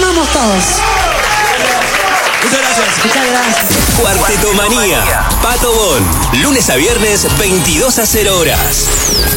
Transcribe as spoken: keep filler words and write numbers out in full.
vamos todos. Muchas gracias. Muchas gracias. Cuarteto Manía. Pato Bon. Lunes a viernes, veintidós a cero horas.